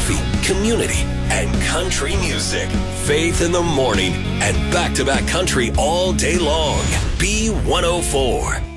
coffee, community, and country music. Faith in the morning and back-to-back country all day long. B104.